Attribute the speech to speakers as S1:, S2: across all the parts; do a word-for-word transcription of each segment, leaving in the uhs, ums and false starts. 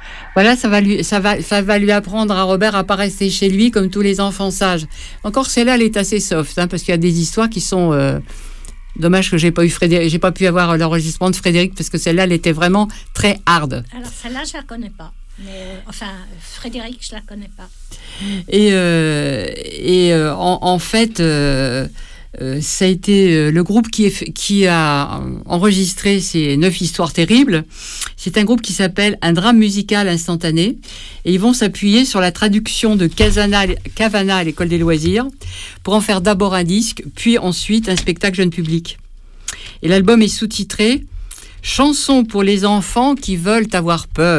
S1: Voilà, ça va lui, ça va, ça va lui apprendre à Robert à pas rester chez lui comme tous les enfants sages. Encore celle-là, elle est assez soft, hein, parce qu'il y a des histoires qui sont. Euh, dommage que j'ai pas eu Frédéric, j'ai pas pu avoir l'enregistrement de Frédéric parce que celle-là, elle était vraiment très hard.
S2: Alors celle-là, je la connais pas. Mais euh, enfin, Frédéric, je la connais pas.
S1: Et euh, et euh, en, en fait. Euh, Euh, ça a été euh, le groupe qui, est, qui a enregistré ces neuf histoires terribles. C'est un groupe qui s'appelle Un drame musical instantané. Et ils vont s'appuyer sur la traduction de Casana, Cavana à l'école des loisirs pour en faire d'abord un disque, puis ensuite un spectacle jeune public. Et l'album est sous-titré « Chansons pour les enfants qui veulent avoir peur ».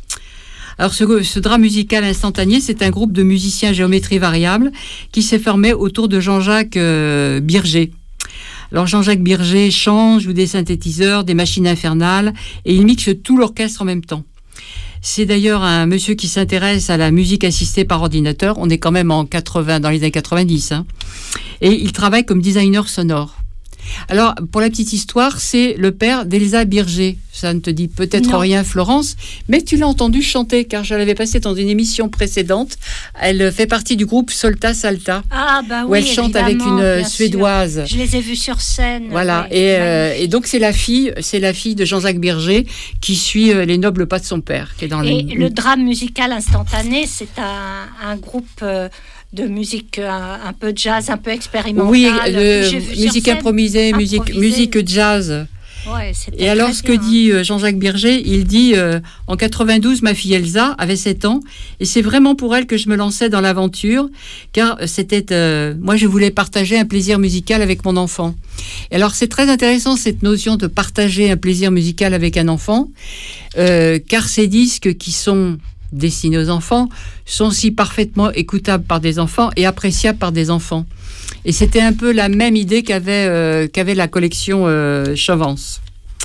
S1: Alors, ce, ce drame musical instantané, c'est un groupe de musiciens géométrie variable qui s'est formé autour de Jean-Jacques euh, Birger. Alors, Jean-Jacques Birger chante, joue des synthétiseurs, des machines infernales, et il mixe tout l'orchestre en même temps. C'est d'ailleurs un monsieur qui s'intéresse à la musique assistée par ordinateur. On est quand même en quatre-vingts, dans les années quatre-vingt-dix. Hein. Et il travaille comme designer sonore. Alors, pour la petite histoire, c'est le père d'Elsa Birger. Ça ne te dit peut-être non. rien, Florence, mais tu l'as entendu chanter, car je l'avais passée dans une émission précédente. Elle fait partie du groupe Solta Salta,
S2: ah, bah oui,
S1: où elle chante avec une Suédoise.
S2: Sûr. Je les ai vus sur scène.
S1: Voilà,
S2: oui,
S1: et, euh, et donc c'est la fille, c'est la fille de Jean-Jacques Birger qui suit euh, les nobles pas de son père. Qui est dans
S2: et
S1: le...
S2: le drame musical instantané, c'est un, un groupe... Euh, de musique un, un peu jazz, un peu expérimentale.
S1: Oui, le, musique improvisée, musique, musique jazz.
S2: Ouais,
S1: et alors, ce que bien. dit Jean-Jacques Birger, il dit euh, en quatre-vingt-douze, ma fille Elsa avait sept ans, et c'est vraiment pour elle que je me lançais dans l'aventure, car c'était, euh, moi, je voulais partager un plaisir musical avec mon enfant. Et alors, c'est très intéressant cette notion de partager un plaisir musical avec un enfant, euh, car ces disques qui sont destinés aux enfants sont si parfaitement écoutables par des enfants et appréciables par des enfants. Et c'était un peu la même idée qu'avait, euh, qu'avait la collection euh, Chovance.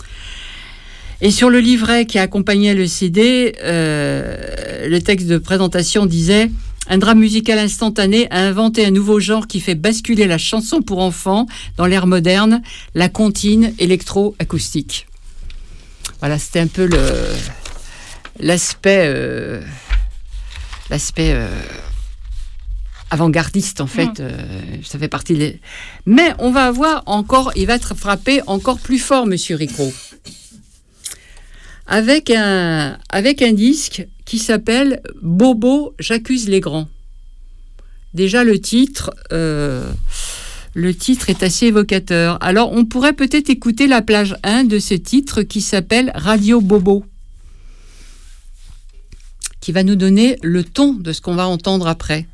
S1: Et sur le livret qui accompagnait le C D, euh, le texte de présentation disait « Un drame musical instantané a inventé un nouveau genre qui fait basculer la chanson pour enfants dans l'ère moderne, la comptine électro-acoustique. » Voilà, c'était un peu le... l'aspect euh, l'aspect euh, avant-gardiste en fait, mmh. euh, ça fait partie des... mais on va avoir encore, il va être frappé encore plus fort monsieur Ricrot avec un, avec un disque qui s'appelle Bobo, j'accuse les grands. Déjà le titre euh, le titre est assez évocateur. Alors on pourrait peut-être écouter la plage un de ce titre qui s'appelle Radio Bobo, qui va nous donner le ton de ce qu'on va entendre après.